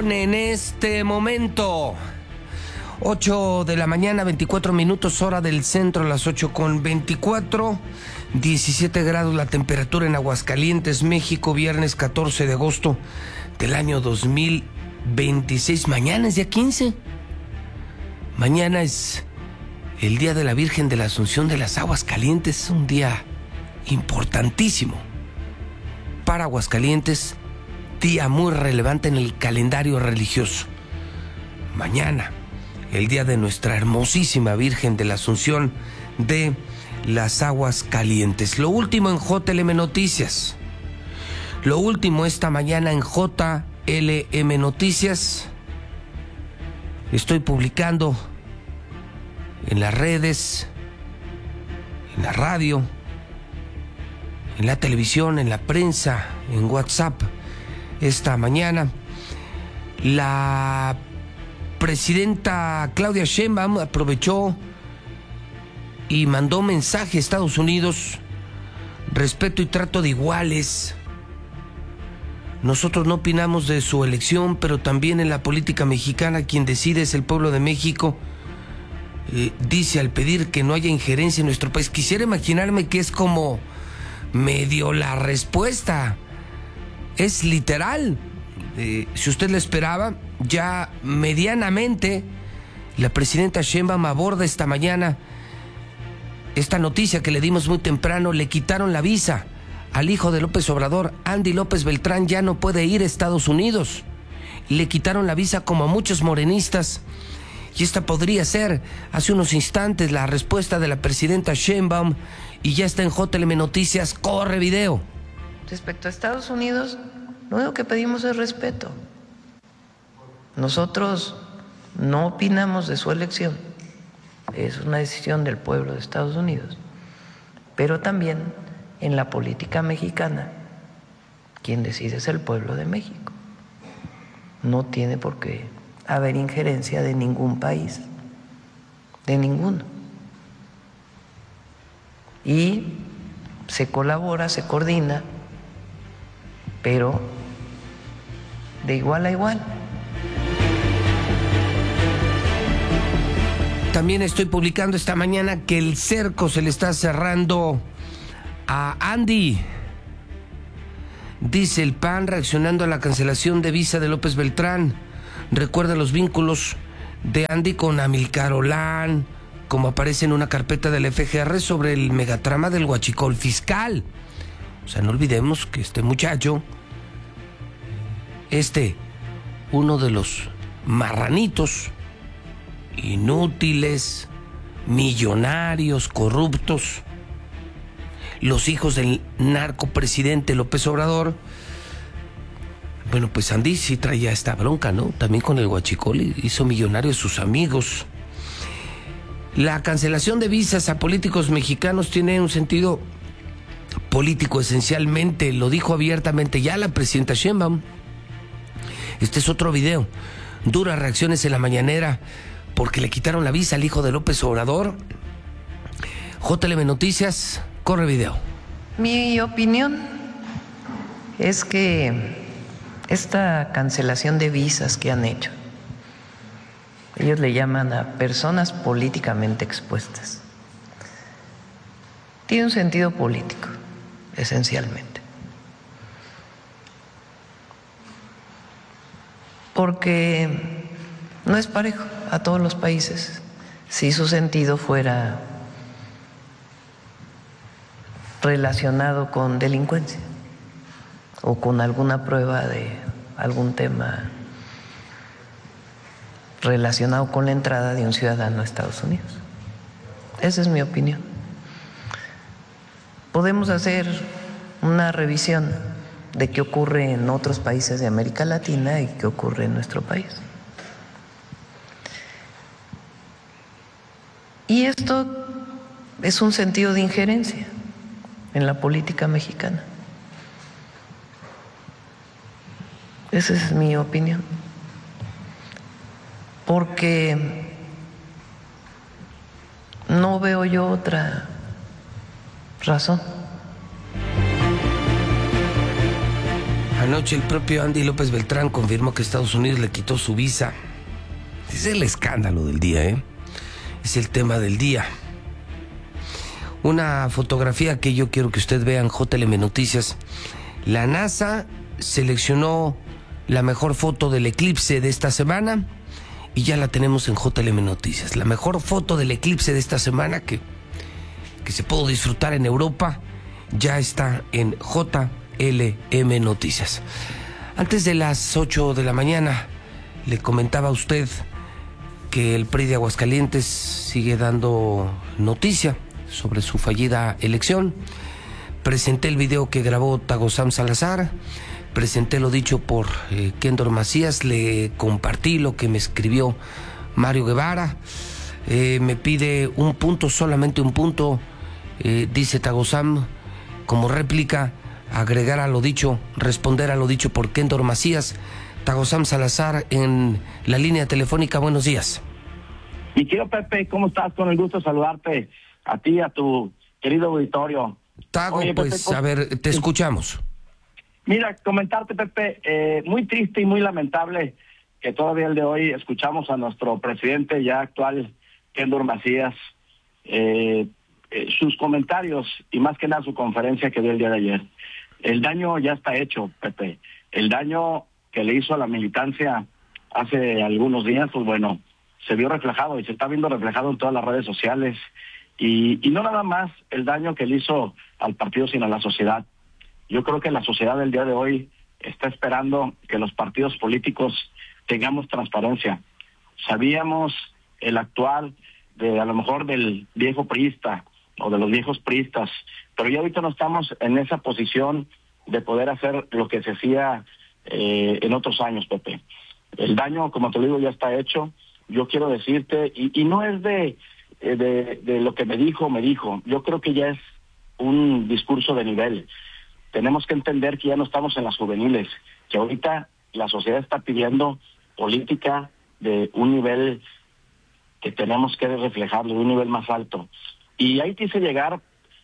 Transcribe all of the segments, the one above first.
Son en este momento 8 de la mañana, 24 minutos, hora del centro, las 8:24, 17 grados la temperatura en Aguascalientes, México, viernes 14 de agosto del año 2026. Mañana es día 15. Mañana es el Día de la Virgen de la Asunción de las Aguas Calientes. Es un día importantísimo para Aguascalientes, día muy relevante en el calendario religioso. Mañana, el día de nuestra hermosísima Virgen de la Asunción de las Aguas Calientes. Lo último en JLM Noticias. Lo último esta mañana en JLM Noticias. Estoy publicando en las redes, en la radio, en la televisión, en la prensa, en WhatsApp. Esta mañana, la presidenta Claudia Sheinbaum aprovechó y mandó mensaje a Estados Unidos: respeto y trato de iguales. Nosotros no opinamos de su elección, pero también en la política mexicana quien decide es el pueblo de México. Dice al pedir que no haya injerencia en nuestro país. Quisiera imaginarme que es como medio la respuesta. Es literal. Si usted lo esperaba, ya medianamente la presidenta Sheinbaum aborda esta mañana esta noticia que le dimos muy temprano. Le quitaron la visa al hijo de López Obrador. Andy López Beltrán ya no puede ir a Estados Unidos. Le quitaron la visa como a muchos morenistas. Y esta podría ser, hace unos instantes, la respuesta de la presidenta Sheinbaum. Y ya está en JLM Noticias. Corre video. Respecto a Estados Unidos, lo único que pedimos es respeto. Nosotros no opinamos de su elección. Es una decisión del pueblo de Estados Unidos. Pero también en la política mexicana, quien decide es el pueblo de México. No tiene por qué haber injerencia de ningún país, de ninguno. Y se colabora, se coordina, pero de igual a igual. También estoy publicando esta mañana que el cerco se le está cerrando a Andy. Dice el PAN reaccionando a la cancelación de visa de López Beltrán. Recuerda los vínculos de Andy con Amílcar Olán, como aparece en una carpeta del FGR sobre el megatrama del huachicol fiscal. O sea, no olvidemos que este muchacho, uno de los marranitos inútiles, millonarios, corruptos, los hijos del narcopresidente López Obrador. Bueno, pues Andy sí traía esta bronca, ¿no? También con el huachicol, hizo millonarios sus amigos. La cancelación de visas a políticos mexicanos tiene un sentido político esencialmente, lo dijo abiertamente ya la presidenta Sheinbaum. Este es otro video. Duras reacciones en la mañanera porque le quitaron la visa al hijo de López Obrador. JLM Noticias, corre video. Mi opinión es que esta cancelación de visas que han hecho, ellos le llaman a personas políticamente expuestas, tiene un sentido político, esencialmente. Porque no es parejo a todos los países. Si su sentido fuera relacionado con delincuencia o con alguna prueba de algún tema relacionado con la entrada de un ciudadano a Estados Unidos. Esa es mi opinión. Podemos hacer una revisión de qué ocurre en otros países de América Latina y qué ocurre en nuestro país. Y esto es un sentido de injerencia en la política mexicana. Esa es mi opinión. Porque no veo yo otra razón. Anoche el propio Andy López Beltrán confirmó que Estados Unidos le quitó su visa. Es el escándalo del día, ¿eh? Es el tema del día. Una fotografía que yo quiero que usted vea en JLM Noticias. La NASA seleccionó la mejor foto del eclipse de esta semana y ya la tenemos en JLM Noticias. La mejor foto del eclipse de esta semana que se pudo disfrutar en Europa ya está en JLM Noticias. Antes de las 8 de la mañana le comentaba a usted que el PRI de Aguascalientes sigue dando noticia sobre su fallida elección. Presenté el video que grabó Tagozam Salazar, presenté lo dicho por Kendor Macías, le compartí lo que me escribió Mario Guevara. Me pide un punto, solamente un punto, dice Tagozam, como réplica, agregar a lo dicho, responder a lo dicho por Kendor Macías. Tagozam Salazar en la línea telefónica, buenos días. Mi querido Pepe, ¿cómo estás? Con el gusto de saludarte a ti, a tu querido auditorio. Tago, Oye, pues, Pepe, a ver, te escuchamos. Mira, comentarte, Pepe, muy triste y muy lamentable que todavía el de hoy escuchamos a nuestro presidente ya actual, Kendor Macías, sus comentarios y más que nada su conferencia que dio el día de ayer. El daño ya está hecho, Pepe. El daño que le hizo a la militancia hace algunos días, pues bueno, se vio reflejado y se está viendo reflejado en todas las redes sociales. Y no nada más el daño que le hizo al partido, sino a la sociedad. Yo creo que la sociedad del día de hoy está esperando que los partidos políticos tengamos transparencia. Sabíamos el actual de a lo mejor del viejo priista o de los viejos priistas, pero ya ahorita no estamos en esa posición de poder hacer lo que se hacía en otros años, Pepe. El daño, como te digo, ya está hecho. Yo quiero decirte, y no es de lo que me dijo. Yo creo que ya es un discurso de nivel. Tenemos que entender que ya no estamos en las juveniles, que ahorita la sociedad está pidiendo política de un nivel que tenemos que reflejarlo, de un nivel más alto. Y ahí quise llegar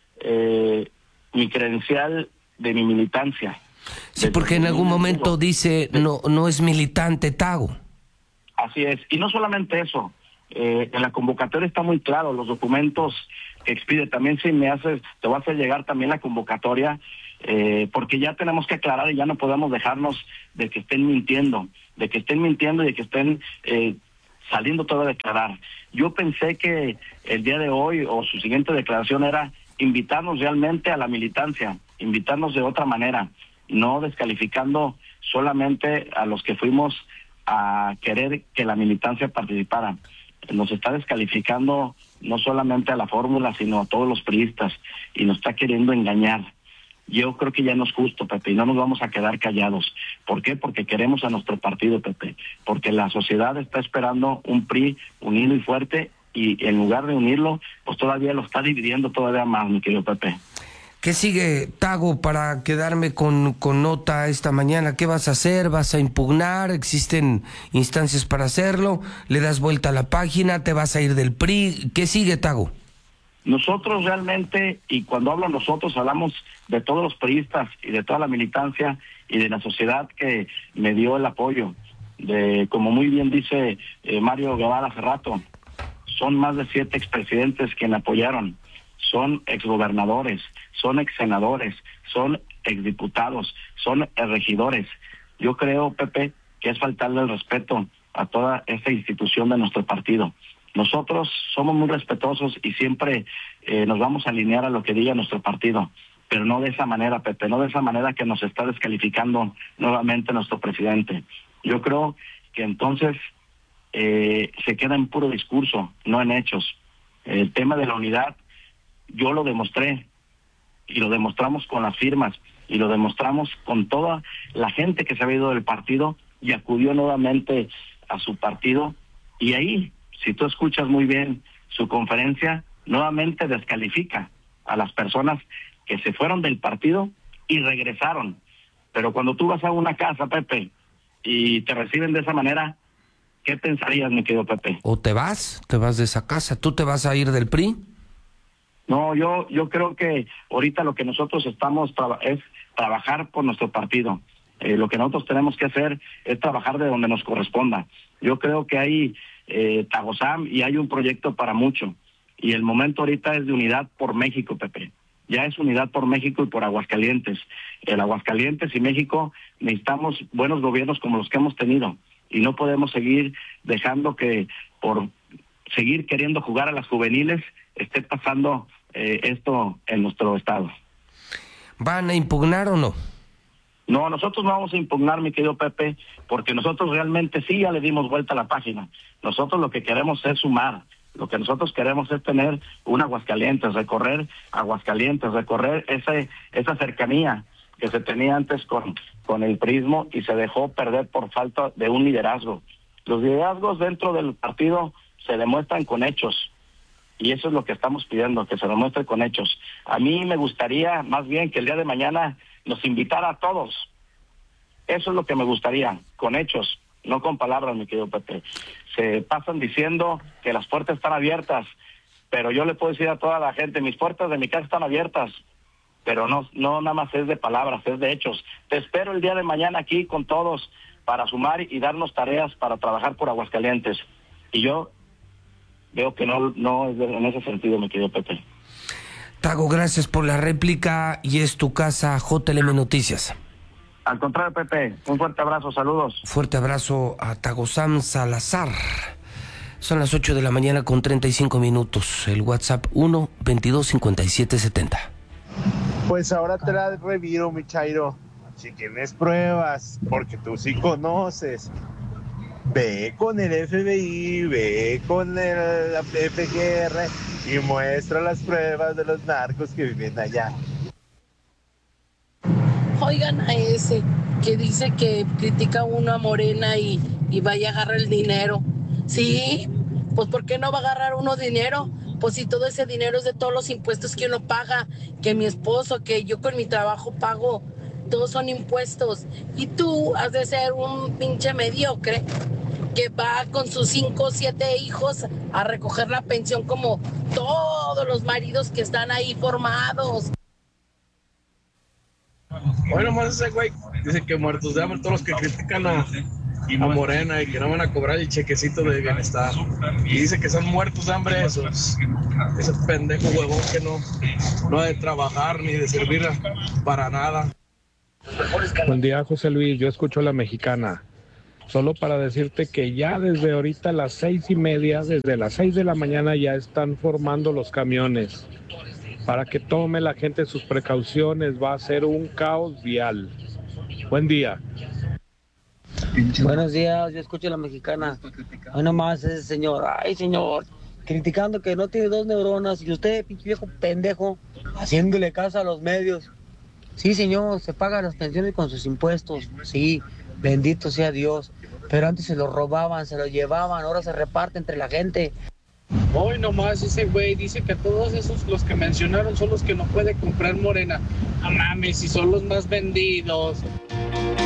mi credencial de mi militancia. Sí, porque en algún momento dice, no es militante, Tago. Así es, y no solamente eso, en la convocatoria está muy claro, los documentos que expide, también si me haces, te voy a hacer llegar también la convocatoria, porque ya tenemos que aclarar y ya no podemos dejarnos de que estén mintiendo y de que estén saliendo todo a declarar. Yo pensé que el día de hoy o su siguiente declaración era invitarnos realmente a la militancia, invitarnos de otra manera, no descalificando solamente a los que fuimos a querer que la militancia participara. Nos está descalificando no solamente a la fórmula, sino a todos los priistas, y nos está queriendo engañar. Yo creo que ya no es justo, Pepe, y no nos vamos a quedar callados. ¿Por qué? Porque queremos a nuestro partido, Pepe, porque la sociedad está esperando un PRI unido y fuerte, y en lugar de unirlo, pues todavía lo está dividiendo todavía más, mi querido Pepe. ¿Qué sigue, Tago, para quedarme con nota esta mañana? ¿Qué vas a hacer? ¿Vas a impugnar? ¿Existen instancias para hacerlo? ¿Le das vuelta a la página? ¿Te vas a ir del PRI? ¿Qué sigue, Tago? Nosotros realmente, y cuando hablo nosotros, hablamos de todos los priistas y de toda la militancia y de la sociedad que me dio el apoyo. Como muy bien dice Mario Guevara hace rato, son más de 7 expresidentes que me apoyaron. Son exgobernadores, son exsenadores, son exdiputados, son regidores. Yo creo, Pepe, que es faltarle el respeto a toda esta institución de nuestro partido. Nosotros somos muy respetuosos y siempre nos vamos a alinear a lo que diga nuestro partido, pero no de esa manera, Pepe, no de esa manera que nos está descalificando nuevamente nuestro presidente. Yo creo que entonces se queda en puro discurso, no en hechos. El tema de la unidad, yo lo demostré, y lo demostramos con las firmas, y lo demostramos con toda la gente que se había ido del partido y acudió nuevamente a su partido. Y ahí, si tú escuchas muy bien su conferencia, nuevamente descalifica a las personas que se fueron del partido y regresaron. Pero cuando tú vas a una casa, Pepe, y te reciben de esa manera, ¿qué pensarías, mi querido Pepe? ¿O te vas de esa casa? ¿Tú te vas a ir del PRI? No, yo creo que ahorita lo que nosotros estamos es trabajar por nuestro partido. Lo que nosotros tenemos que hacer es trabajar de donde nos corresponda. Yo creo que hay Tagozam y hay un proyecto para mucho. Y el momento ahorita es de unidad por México, Pepe. Ya es unidad por México y por Aguascalientes. El Aguascalientes y México necesitamos buenos gobiernos como los que hemos tenido. Y no podemos seguir dejando que por seguir queriendo jugar a las juveniles esté pasando esto en nuestro estado. ¿Van a impugnar o no? No, nosotros no vamos a impugnar, mi querido Pepe, porque nosotros realmente sí ya le dimos vuelta a la página. Nosotros lo que queremos es sumar. Lo que nosotros queremos es tener un Aguascalientes, recorrer esa cercanía que se tenía antes con el PRIismo y se dejó perder por falta de un liderazgo. Los liderazgos dentro del partido se demuestran con hechos y eso es lo que estamos pidiendo, que se demuestre con hechos. A mí me gustaría más bien que el día de mañana nos invitara a todos. Eso es lo que me gustaría, con hechos, no con palabras, mi querido Pepe. Se pasan diciendo que las puertas están abiertas, pero yo le puedo decir a toda la gente, mis puertas de mi casa están abiertas, pero no nada más es de palabras, es de hechos. Te espero el día de mañana aquí con todos para sumar y darnos tareas para trabajar por Aguascalientes. Y yo veo que no es en ese sentido, mi querido Pepe. Tago, gracias por la réplica y es tu casa JLM Noticias. Al contrario, Pepe, un fuerte abrazo, saludos. Fuerte abrazo a Tagozam Salazar. Son las 8 de la mañana con 35 minutos. El WhatsApp 1-22-57-70. Pues ahora te la reviro, mi Chairo. Si tienes pruebas, porque tú sí conoces. Ve con el FBI, ve con la FGR y muestra las pruebas de los narcos que viven allá. Oigan a ese que dice que critica uno a Morena y vaya a agarrar el dinero. Sí, pues ¿por qué no va a agarrar uno dinero? Pues si todo ese dinero es de todos los impuestos que uno paga, que mi esposo, que yo con mi trabajo pago, todos son impuestos. Y tú has de ser un pinche mediocre que va con sus 5 o 7 hijos a recoger la pensión como todos los maridos que están ahí formados. Hoy nomás ese güey dice que muertos de hambre todos los que critican a Morena y que no van a cobrar el chequecito de bienestar. Y dice que son muertos de hambre esos. Ese pendejo huevón que no ha de trabajar ni de servir para nada. Buen día, José Luis. Yo escucho La Mexicana. Solo para decirte que ya desde ahorita a las 6:30, desde las 6 de la mañana ya están formando los camiones. Para que tome la gente sus precauciones, va a ser un caos vial. Buen día. Buenos días, yo escucho La Mexicana. Hoy nomás ese señor, ay señor, criticando que no tiene 2 neuronas y usted, pinche viejo pendejo, haciéndole caso a los medios. Sí señor, se pagan las pensiones con sus impuestos, sí, bendito sea Dios, pero antes se lo robaban, se lo llevaban, ahora se reparte entre la gente. Hoy nomás ese güey dice que todos esos, los que mencionaron, son los que no puede comprar Morena. No mames, si son los más vendidos.